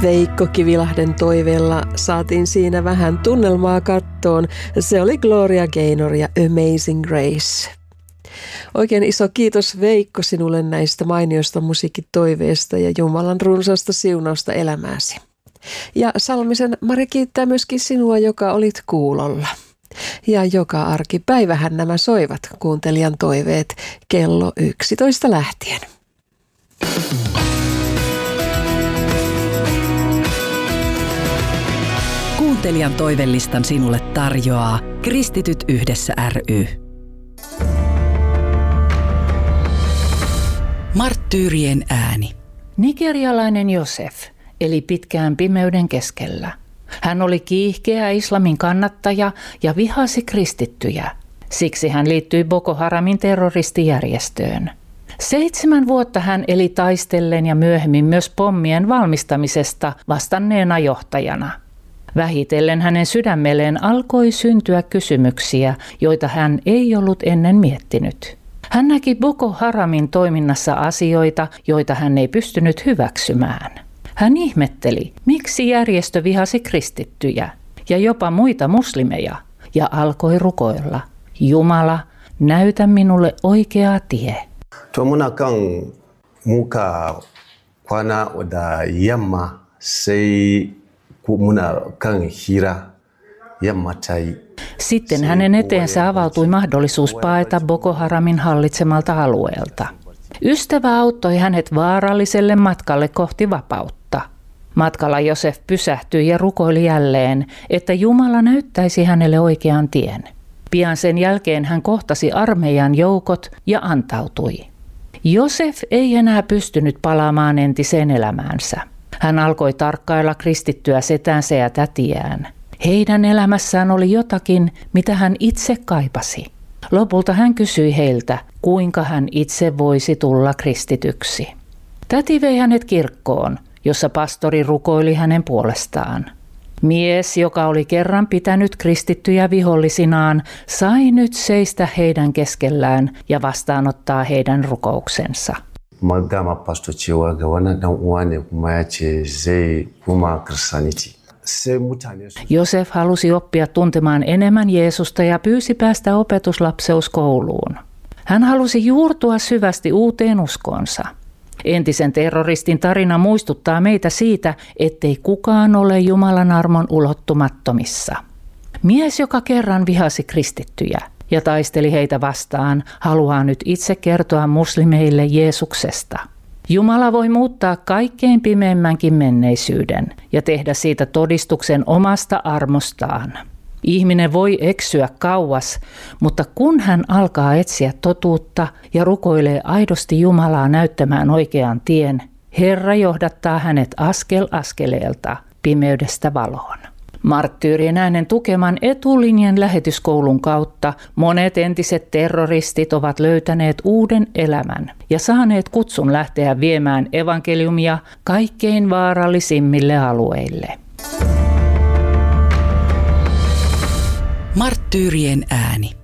Veikko Kivilahden toiveella saatiin siinä vähän tunnelmaa kattoon. Se oli Gloria Gaynor ja Amazing Grace. Oikein iso kiitos Veikko sinulle näistä mainioista musiikkitoiveista ja Jumalan runsaasta siunausta elämääsi. Ja Salmisen Mari kiittää myöskin sinua, joka olit kuulolla. Ja joka arkipäivähän nämä soivat kuuntelijan toiveet kello 11 lähtien. Kuuntelijan toivelistan sinulle tarjoaa Kristityt yhdessä ry. Marttyyrien ääni. Nigerialainen Josef eli pitkään pimeyden keskellä. Hän oli kiihkeä islamin kannattaja ja vihasi kristittyjä. Siksi hän liittyi Boko Haramin terroristijärjestöön. 7 vuotta hän eli taistellen ja myöhemmin myös pommien valmistamisesta vastanneena johtajana. Vähitellen hänen sydämelleen alkoi syntyä kysymyksiä, joita hän ei ollut ennen miettinyt. Hän näki Boko Haramin toiminnassa asioita, joita hän ei pystynyt hyväksymään. Hän ihmetteli, miksi järjestö vihasi kristittyjä ja jopa muita muslimeja, ja alkoi rukoilla: Jumala, näytä minulle oikea tie. Tuomuna kan muka kwana da yamma sai muna kan hira yamma tai. Sitten hänen eteensä avautui mahdollisuus paeta Boko Haramin hallitsemalta alueelta. Ystävä auttoi hänet vaaralliselle matkalle kohti vapautta. Matkalla Josef pysähtyi ja rukoili jälleen, että Jumala näyttäisi hänelle oikean tien. Pian sen jälkeen hän kohtasi armeijan joukot ja antautui. Josef ei enää pystynyt palaamaan entiseen elämäänsä. Hän alkoi tarkkailla kristittyä setänsä ja tätiään. Heidän elämässään oli jotakin, mitä hän itse kaipasi. Lopulta hän kysyi heiltä, kuinka hän itse voisi tulla kristityksi. Täti vei hänet kirkkoon, jossa pastori rukoili hänen puolestaan. Mies, joka oli kerran pitänyt kristittyjä vihollisinaan, sai nyt seistä heidän keskellään ja vastaanottaa heidän rukouksensa. Magama pastor cewa ga wannan dan uwa ne kuma ya ce zai kuma Christianity. Josef halusi oppia tuntemaan enemmän Jeesusta ja pyysi päästä opetuslapseuskouluun. Hän halusi juurtua syvästi uuteen uskoonsa. Entisen terroristin tarina muistuttaa meitä siitä, ettei kukaan ole Jumalan armon ulottumattomissa. Mies, joka kerran vihasi kristittyjä ja taisteli heitä vastaan, haluaa nyt itse kertoa muslimeille Jeesuksesta. Jumala voi muuttaa kaikkein pimeimmänkin menneisyyden ja tehdä siitä todistuksen omasta armostaan. Ihminen voi eksyä kauas, mutta kun hän alkaa etsiä totuutta ja rukoilee aidosti Jumalaa näyttämään oikean tien, Herra johdattaa hänet askel askeleelta pimeydestä valoon. Marttyyrien äänen tukeman etulinjan lähetyskoulun kautta monet entiset terroristit ovat löytäneet uuden elämän ja saaneet kutsun lähteä viemään evankeliumia kaikkein vaarallisimmille alueille. Marttyyrien ääni.